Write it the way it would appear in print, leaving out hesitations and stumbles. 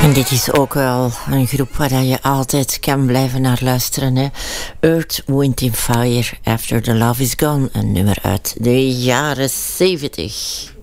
En dit is ook wel een groep waar je altijd kan blijven naar luisteren. Hè? Earth, Wind and Fire, After the Love is Gone. Een nummer uit de jaren 70.